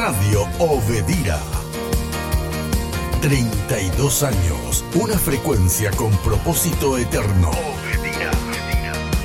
Radio Obedira. 32 años, una frecuencia con propósito eterno.